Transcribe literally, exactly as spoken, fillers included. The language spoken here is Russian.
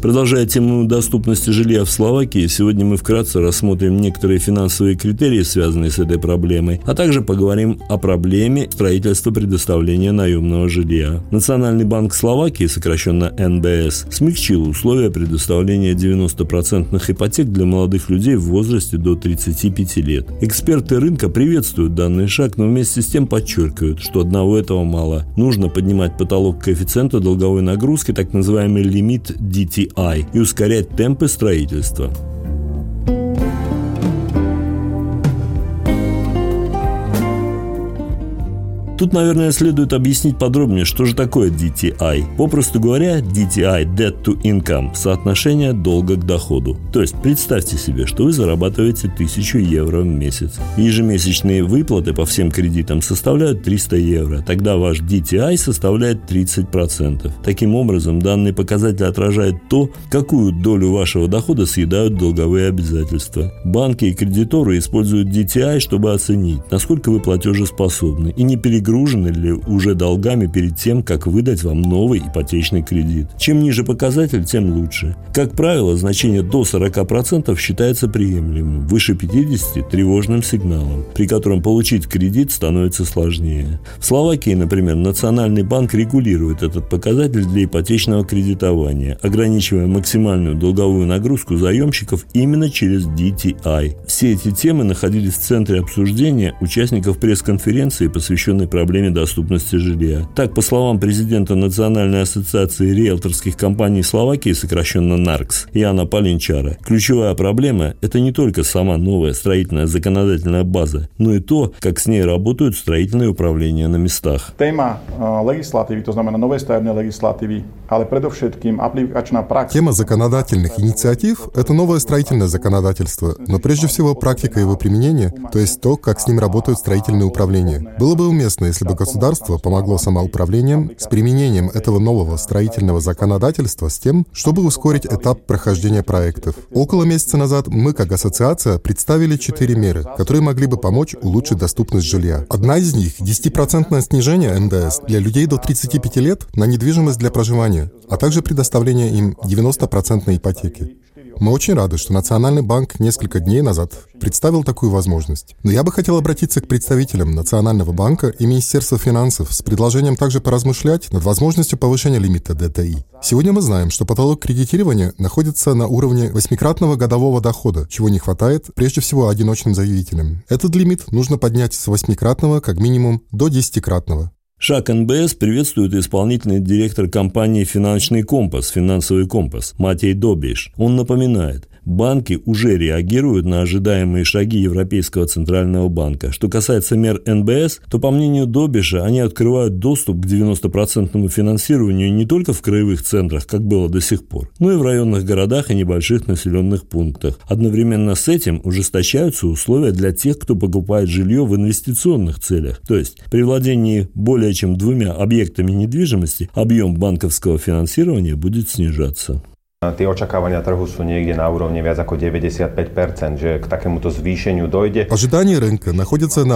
Продолжая тему доступности жилья в Словакии, сегодня мы вкратце рассмотрим некоторые финансовые критерии, связанные с этой проблемой, а также поговорим о проблеме строительства предоставления наемного жилья. Национальный банк Словакии, сокращенно эн бэ эс, смягчил условия предоставления девяносто процентов ипотек для молодых людей в возрасте до тридцати пяти лет. Эксперты рынка приветствуют данный шаг, но вместе с тем подчеркивают, что одного этого мало. Нужно поднимать потолок коэффициента долговой нагрузки, так называемый лимит ди ти ай, и ускорять темпы строительства. Тут, наверное, следует объяснить подробнее, что же такое ди ти ай. Попросту говоря, ди ти ай – Debt to Income – соотношение долга к доходу. То есть, представьте себе, что вы зарабатываете тысячу евро в месяц. Ежемесячные выплаты по всем кредитам составляют триста евро. Тогда ваш ди ти ай составляет тридцать процентов. Таким образом, данный показатель отражает то, какую долю вашего дохода съедают долговые обязательства. Банки и кредиторы используют ди ти ай, чтобы оценить, насколько вы платежеспособны и не перегружены Гружены ли уже долгами перед тем, как выдать вам новый ипотечный кредит. Чем ниже показатель, тем лучше. Как правило, значение до сорока процентов считается приемлемым, выше пятидесяти процентов – тревожным сигналом, при котором получить кредит становится сложнее. В Словакии, например, Национальный банк регулирует этот показатель для ипотечного кредитования, ограничивая максимальную долговую нагрузку заемщиков именно через ди ти ай. Все эти темы находились в центре обсуждения участников пресс-конференции, посвященной проблеме доступности жилья. Так, по словам президента Национальной ассоциации риэлторских компаний Словакии, сокращенно наркс, Яна Полинчара, ключевая проблема – это не только сама новая строительная законодательная база, но и то, как с ней работают строительные управления на местах. Тема легислативы, то знамена новой ставебной легислативы, але предовшетким апликационная практика. Тема законодательных инициатив – это новое строительное законодательство, но прежде всего практика его применения, то есть то, как с ним работают строительные управления. Было бы уместно, если бы государство помогло самоуправлением с применением этого нового строительного законодательства с тем, чтобы ускорить этап прохождения проектов. Около месяца назад мы, как ассоциация, представили четыре меры, которые могли бы помочь улучшить доступность жилья. Одна из них – десятипроцентное снижение эн дэ эс для людей до тридцати пяти лет на недвижимость для проживания, а также предоставление им девяностопроцентной ипотеки. Мы очень рады, что Национальный банк несколько дней назад представил такую возможность. Но я бы хотел обратиться к представителям Национального банка и Министерства финансов с предложением также поразмышлять над возможностью повышения лимита ди ти ай. Сегодня мы знаем, что потолок кредитирования находится на уровне восьмикратного годового дохода, чего не хватает прежде всего одиночным заявителям. Этот лимит нужно поднять с восьмикратного как минимум до десятикратного. Шаг эн бэ эс приветствует исполнительный директор компании «Финансовый компас», «Финансовый компас» Матей Добиш. Он напоминает, банки уже реагируют на ожидаемые шаги Европейского центрального банка. Что касается мер эн бэ эс, то, по мнению Добиша, они открывают доступ к девяностопроцентному финансированию не только в краевых центрах, как было до сих пор, но и в районных городах и небольших населенных пунктах. Одновременно с этим ужесточаются условия для тех, кто покупает жилье в инвестиционных целях. То есть, при владении более чем двумя объектами недвижимости объем банковского финансирования будет снижаться. Tie očakávania trhu sú niekde na úrovni viac ako deväťdesiatpäť percent, že k takémuto zvýšeniu dojde. Ожидания рынка находятся на